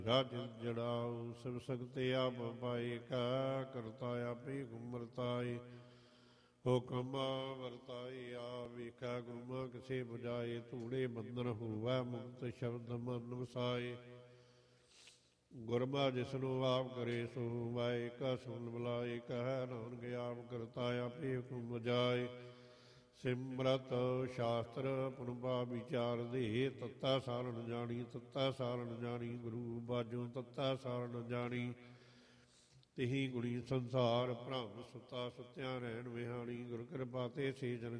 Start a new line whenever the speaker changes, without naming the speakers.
ਰਾਜ ਜੜਾਉ ਸਭ ਸਕਤੇ ਆਪ ਪਾਏ ਕਾ ਕਰਤਾ ਆਪੇ ਗੁਮਰਤਾਏ ਹੁਕਮ ਵਰਤਾਏ ਆ ਵੇਖਾ ਗੁਰਮਾ ਕਿਸੇ ਬੁਝਾਏ ਧੂੜੇ ਬੰਧਨ ਹੋਵੈ ਮੁਕਤ ਸ਼ਬਦ ਮਨ ਵਸਾਏ ਗੁਰਮਾ ਜਿਸਨੂੰ ਆਪ ਕਰੇ ਸੋ ਵਾਏ ਕਾ ਸੁਣ ਬੁਲਾਏ ਕਹਿ ਨਾਨਕ ਆਪ ਕਰਤਾ ਆਪੇ ਹੁਕਮ ਬੁਝਾਏ ਸਿਮਰਤ ਸ਼ਾਸਤਰ ਪੁਨਵਾ ਵਿਚਾਰ ਦੇ ਤੱਤਾ ਸਾਰਨ ਜਾਣੀ ਤੱਤਾ ਸਾਰਨ ਜਾਣੀ ਗੁਰੂ ਬਾਝੋਂ ਤੱਤਾ ਸਾਰਨ ਜਾਣੀ ਤਿਹੀ ਗੁਣੀ ਸੰਸਾਰ ਭ੍ਰਮ ਸੁਤਾ ਸੁਤਿਆ ਰਹਿਣ ਵਿਹਾਣੀ ਗੁਰ ਕਿਰਪਾ ਤੇ ਸੇ ਜਨ